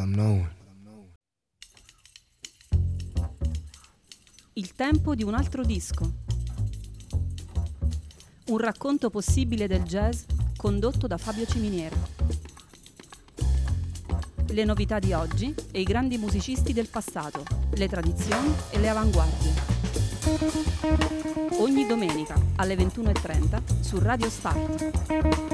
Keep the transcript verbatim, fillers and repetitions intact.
Il tempo di un altro disco. Un racconto possibile del jazz condotto da Fabio Ciminiera. Le novità di oggi e i grandi musicisti del passato, le tradizioni e le avanguardie. Ogni domenica alle ventuno e trenta su Radio Start.